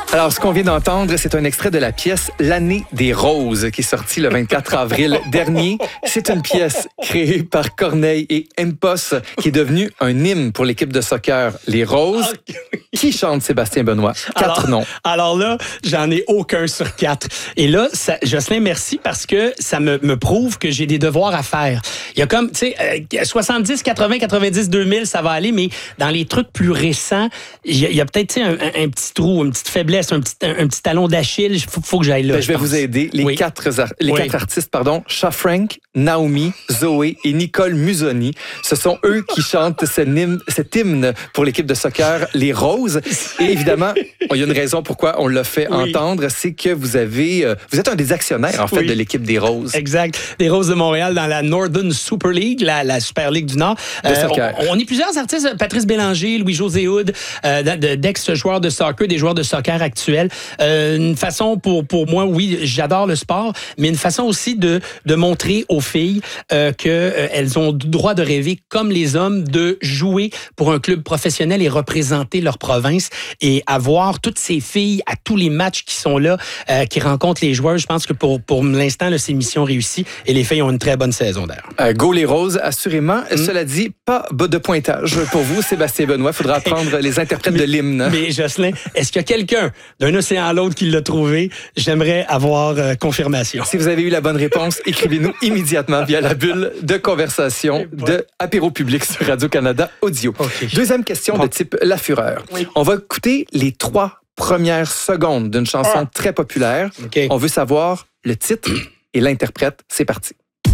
Alors, ce qu'on vient d'entendre, c'est un extrait de la pièce L'année des roses qui est sortie le 24 avril dernier. C'est une pièce créée par Corneille et Empos qui est devenue un hymne pour l'équipe de soccer Les Roses. Qui chante Sébastien Benoît? 4 noms. Alors là, j'en ai aucun sur 4. Et là, Jocelyn, merci parce que ça me prouve que j'ai des devoirs à faire. Il y a comme, tu sais, 70, 80, 90, 2000, ça va aller, mais dans les trucs plus récents, il y a peut-être un petit trou, une petite faiblesse, un petit talon d'Achille. Il faut que j'aille là. Ben, je vais vous aider. Les quatre artistes, Cha Frank, Naomi, Zoé et Nicole Musoni, ce sont eux qui chantent cet hymne pour l'équipe de soccer Les Roses. Et évidemment, il y a une raison pourquoi on l'a fait entendre, c'est que vous êtes un des actionnaires, en fait, de l'équipe des Roses. Exact. Les Roses de Montréal dans la Northern Super League, la Super League du Nord. De soccer. On est plusieurs artistes, Patrice Bélanger, Louis-José Hood, d'ex-joueurs de soccer, des joueurs de soccer actuels. Une façon pour moi, oui, j'adore le sport, mais une façon aussi de montrer aux filles qu'elles ont le droit de rêver comme les hommes, de jouer pour un club professionnel et représenter leur province et avoir toutes ces filles à tous les matchs qui sont là, qui rencontrent les joueurs. Je pense que pour l'instant, là, c'est mission réussie et les filles ont une très bonne saison d'ailleurs. Go les Roses, assurément. Cela dit, pas de pointage pour vous, Sébastien Benoît. Il faudra apprendre les interprètes de l'hymne. Mais Jocelyn, est-ce qu'il y a quelqu'un d'un océan à l'autre qui l'a trouvé? J'aimerais avoir confirmation. Si vous avez eu la bonne réponse, écrivez-nous immédiatement via la bulle de conversation de Apéro Public sur Radio-Canada Audio. Okay. Deuxième question de type La Fureur. Oui. On va écouter les 3 premières secondes d'une chanson très populaire. Okay. On veut savoir le titre et l'interprète. C'est parti.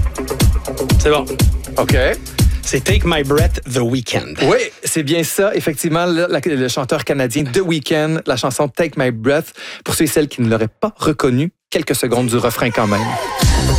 C'est bon. OK. C'est Take My Breath, The Weeknd. Oui, c'est bien ça. Effectivement, le chanteur canadien The Weeknd, la chanson Take My Breath. Pour ceux et celles qui ne l'auraient pas reconnu, quelques secondes du refrain quand même.